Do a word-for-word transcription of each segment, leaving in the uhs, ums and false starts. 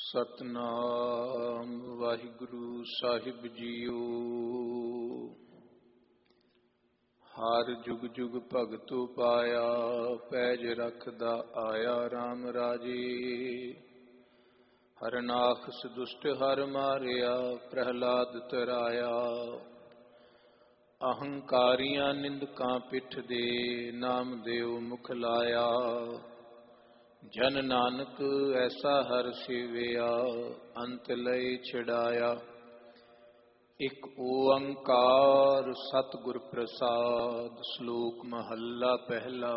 ਸਤਨਾਮ ਵਾਹਿਗੁਰੂ ਸਾਹਿਬ JIO. ਹਰ ਜੁਗ ਜੁਗ ਭਗਤੁ ਪਾਇਆ, ਪੈਜ ਰਖਦਾ ਆਇਆ RAM ਰਾਜੇ। ਹਰਨਾਖਸ ਦੁਸ਼ਟ ਹਰ ਮਾਰਿਆ, ਪ੍ਰਹਿਲਾਦ ਤਰਾਇਆ। ਅਹੰਕਾਰੀਆਂ ਨਿੰਦਕਾਂ ਪਿੱਠ ਦੇ, ਨਾਮਦੇਵ ਮੁਖ ਲਾਇਆ। ਜਨ ਨਾਨਕ ਐਸਾ ਹਰ ਸੇਵਿਆ, ਅੰਤ ਲਈ ਛਿੜਾਇਆ। ਇਕ ਓੰਕਾਰ ਸਤਿਗੁਰ ਪ੍ਰਸਾਦ, ਸ਼ਲੋਕ ਮਹੱਲਾ ਪਹਿਲਾ।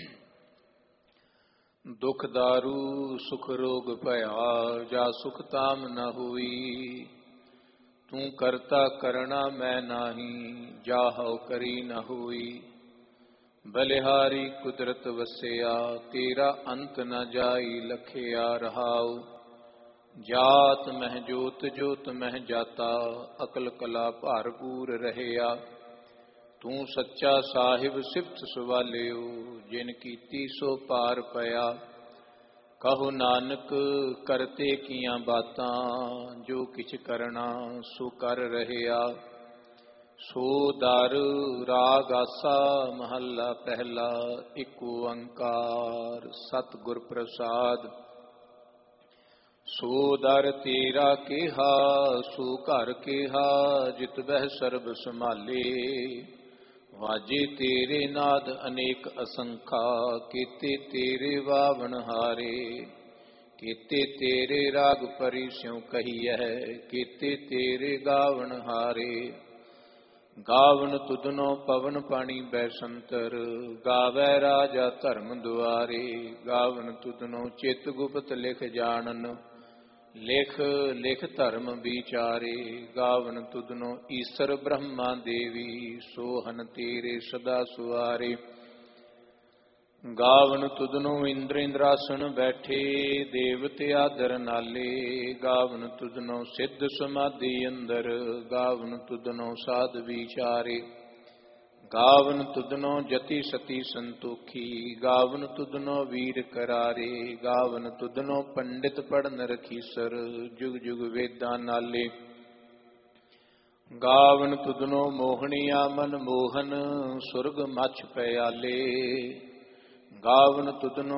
ਦੁਖ ਦਾਰੂ ਸੁਖ ਰੋਗ ਭਇਆ, ਜਾ ਸੁਖ ਤਾਮ ਨ ਹੋਈ। ਤੂੰ ਕਰਤਾ ਕਰਣਾ ਮੈਂ ਨਾਹੀ, ਜਾ ਹਉ ਕਰੀ ਨ ਹੋਈ। ਬਲਿਹਾਰੀ ਕੁਦਰਤ ਵਸਿਆ, ਤੇਰਾ ਅੰਤ ਨ ਜਾਈ ਲਖਿਆ ਰਹਾਉ। ਜਾਤ ਮਹਿ ਜੋਤ ਜੋਤ ਮਹਿ ਜਾਤਾ, ਅਕਲ ਕਲਾ ਭਰਪੂਰ ਰਹਿਆ। ਤੂੰ ਸੱਚਾ ਸਾਹਿਬ ਸਿਫਤ ਸਵਾਲਿਓ, ਜਿਨ ਕੀਤੀ ਸੋ ਪਾਰ ਪਿਆ। ਕਹੋ ਨਾਨਕ ਕਰਤੇ ਕੀਆਂ ਬਾਤਾਂ, ਜੋ ਕਿਛ ਕਰਨਾ ਸੋ ਕਰ ਰਹਿਆ। ਸੋ ਦਰ ਰਾਗ ਆਸਾ ਮਹੱਲਾ ਪਹਿਲਾ। ਇਕ ਓੰਕਾਰ ਸਤਿਗੁਰ ਪ੍ਰਸਾਦ। ਸੋ ਦਰ ਤੇਰਾ ਕਿਹਾ, ਸੋ ਘਰ ਕਿਹਾ, ਜਿਤ ਬਹਿ ਸਰਬ ਸੰਭਾਲੇ। ਵਾਜੇ ਤੇਰੇ ਨਾਦ ਅਨੇਕ ਅਸੰਖਾ, ਕੀਤੇ ਤੇਰੇ ਵਾਵਣ ਹਾਰੇ। ਕੀਤੇ ਤੇਰੇ ਰਾਗ ਪਰੀ ਸਿਉ ਕਹੀਐ, ਕੀਤੇ ਤੇਰੇ ਗਾਵਣ ਹਾਰੇ। ਗਾਵਨ ਤੁਧਨੋ ਪਵਨ ਪਾਣੀ ਬੈਸੰਤਰ, ਗਾਵੈ ਰਾਜਾ ਧਰਮ ਦੁਆਰੇ। ਗਾਵਨ ਤੁਧਨੋ ਚਿਤ ਗੁਪਤ ਲਿਖ ਜਾਣਨ, ਲਿਖ ਲਿਖ ਧਰਮ ਵਿਚਾਰੇ। ਗਾਵਨ ਤੁਧਨੋ ਈਸਰ ਬ੍ਰਹਮਾ ਦੇਵੀ, ਸੋਹਨ ਤੇਰੇ ਸਦਾ ਸੁਆਰੇ। ਗਾਵਨ ਤੁਧਨੋ ਇੰਦਰ ਇੰਦਰਾਸਣ ਬੈਠੇ, ਦੇਵਤੇ ਆਦਰ ਨਾਲੇ। ਗਾਵਨ ਤੁਧਨੋ ਸਿੱਧ ਸਮਾਧੀ ਅੰਦਰ, ਗਾਵਨ ਤੁਧਨੋ ਸਾਧ ਵਿਚਾਰੇ। ਗਾਵਨ ਤੁਧਨੋ ਜਤੀ ਸਤੀ ਸੰਤੋਖੀ, ਗਾਵਨ ਤੁਧਨੋ ਵੀਰ ਕਰਾਰੇ। ਗਾਵਨ ਤੁਧਨੋ ਪੰਡਿਤ ਪੜਨ ਰਖੀਸਰ, ਜੁਗ ਜੁਗ ਵੇਦਾਂ ਨਾਲੇ। ਗਾਵਨ ਤੁਧਨੋ ਮੋਹਣੀਆ ਮਨ ਮੋਹਨ, ਸੁਰਗ ਮਛ ਪਿਆਲੇ। ਗਾਵਨ ਤੁਧਨੋ